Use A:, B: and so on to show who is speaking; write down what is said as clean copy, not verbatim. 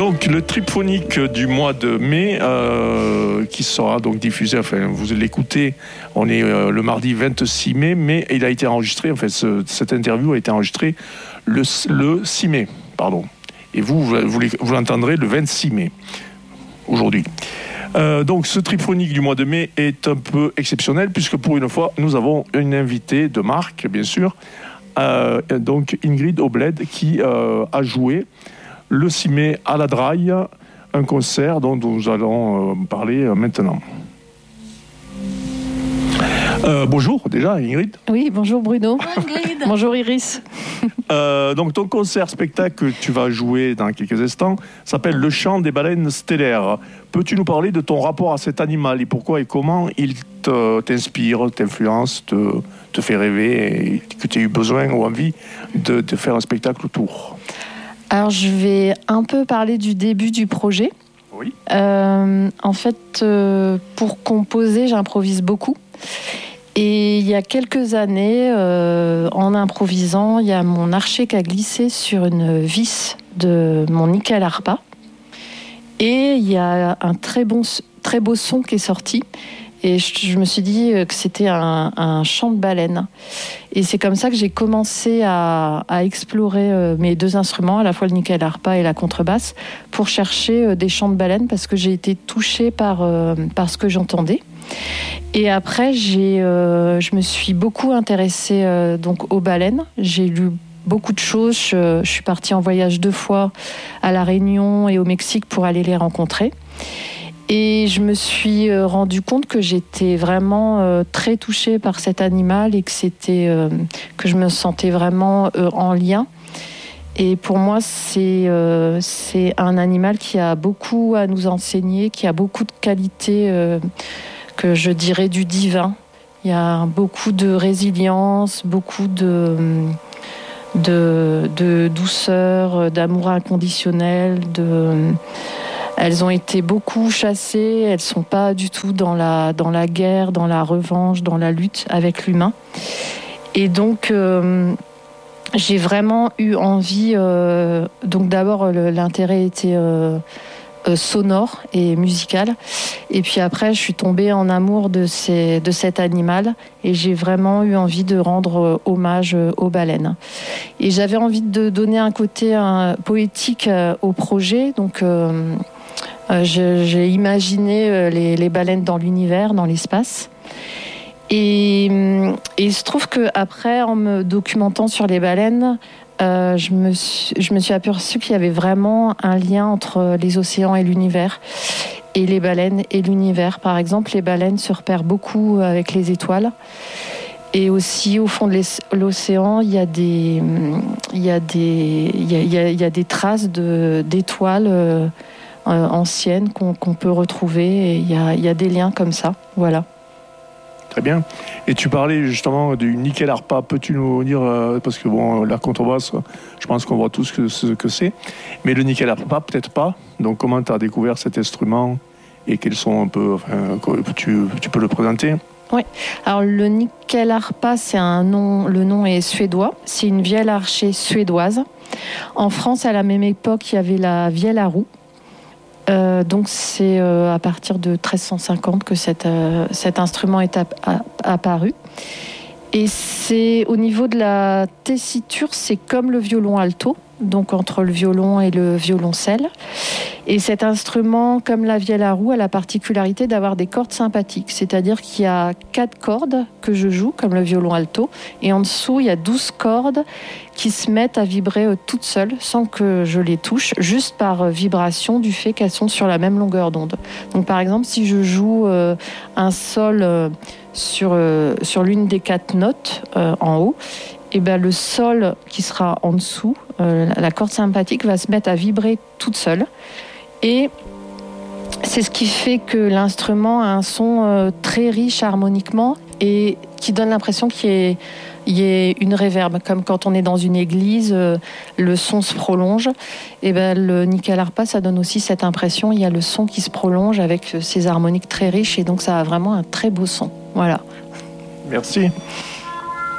A: Donc le triphonique du mois de mai qui sera donc diffusé, enfin vous l'écoutez, on est le mardi 26 mai, mais il a été enregistré, en fait cette interview a été enregistrée le 6 mai, pardon. Et vous l'entendrez le 26 mai, aujourd'hui. Donc ce triphonique du mois de mai est un peu exceptionnel puisque pour une fois nous avons une invitée de marque, bien sûr, donc Ingrid Obled qui a joué le 6 mai à la Draille, un concert dont nous allons parler maintenant. Bonjour déjà Ingrid.
B: Oui, bonjour Bruno. Ingrid. Bonjour Iris.
A: Donc ton concert-spectacle que tu vas jouer dans quelques instants s'appelle Le chant des baleines stellaires. Peux-tu nous parler de ton rapport à cet animal et pourquoi et comment il t'inspire, t'influence, te fait rêver et que tu as eu besoin ou envie de faire un spectacle autour?
B: Alors je vais un peu parler du début du projet.
A: Oui.
B: En fait, pour composer, j'improvise beaucoup. Et il y a quelques années, en improvisant, il y a mon archet qui a glissé sur une vis de mon nickel harpa. Et il y a un très beau son qui est sorti. Et je me suis dit que c'était un chant de baleine. Et c'est comme ça que j'ai commencé à explorer mes deux instruments, à la fois le nickel harpa et la contrebasse, pour chercher des chants de baleine, parce que j'ai été touchée par ce que j'entendais. Et après, je me suis beaucoup intéressée donc aux baleines. J'ai lu beaucoup de choses. Je suis partie en voyage 2 fois à La Réunion et au Mexique pour aller les rencontrer. Et je me suis rendu compte que j'étais vraiment très touchée par cet animal et que je me sentais vraiment en lien. Et pour moi, c'est un animal qui a beaucoup à nous enseigner, qui a beaucoup de qualités que je dirais du divin. Il y a beaucoup de résilience, beaucoup de douceur, d'amour inconditionnel, Elles ont été beaucoup chassées, elles ne sont pas du tout dans la guerre, dans la revanche, dans la lutte avec l'humain. Et donc, j'ai vraiment eu envie... donc d'abord, l'intérêt était sonore et musical. Et puis après, je suis tombée en amour de cet animal et j'ai vraiment eu envie de rendre hommage aux baleines. Et j'avais envie de donner un côté poétique au projet. Donc... j'ai imaginé les baleines dans l'univers, dans l'espace. Et il se trouve qu'après, en me documentant sur les baleines, je me suis aperçue qu'il y avait vraiment un lien entre les océans et l'univers, et les baleines et l'univers. Par exemple, les baleines se repèrent beaucoup avec les étoiles. Et aussi, au fond de l'océan, il y a des traces d'étoiles anciennes qu'on peut retrouver. Et il y a des liens comme ça. Voilà.
A: Très bien. Et tu parlais justement du nickel harpa. Peux-tu nous dire, parce que bon, la contrebasse, je pense qu'on voit tous ce que c'est, mais le nickel harpa, peut-être pas. Donc comment tu as découvert cet instrument et quels sont un peu... Enfin, tu peux le présenter?
B: Oui. Alors le nickel harpa, c'est un nom. Le nom est suédois. C'est une vielle archer suédoise. En France, à la même époque, il y avait la vielle à roue. Donc c'est à partir de 1350 que cet instrument est apparu. Et c'est au niveau de la tessiture, c'est comme le violon alto, donc entre le violon et le violoncelle. Et cet instrument, comme la vielle à roue, a la particularité d'avoir des cordes sympathiques. C'est-à-dire qu'il y a 4 cordes que je joue, comme le violon alto, et en dessous, il y a 12 cordes qui se mettent à vibrer toutes seules, sans que je les touche, juste par vibration du fait qu'elles sont sur la même longueur d'onde. Donc par exemple, si je joue un sol sur l'une des 4 notes en haut, et ben le sol qui sera en dessous, la corde sympathique va se mettre à vibrer toute seule. Et c'est ce qui fait que l'instrument a un son très riche harmoniquement et qui donne l'impression qu'il y ait une réverbe. Comme quand on est dans une église, le son se prolonge. Et ben le nickel harpa, ça donne aussi cette impression. Il y a le son qui se prolonge avec ces harmoniques très riches et donc ça a vraiment un très beau son. Voilà.
A: Merci.